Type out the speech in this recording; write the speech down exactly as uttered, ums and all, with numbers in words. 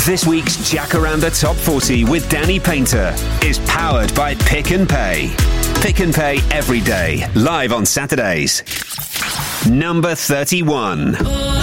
This week's Jack Around the Top forty with Danny Painter is powered by Pick and Pay. Pick and Pay every day, live on Saturdays. Number thirty-one.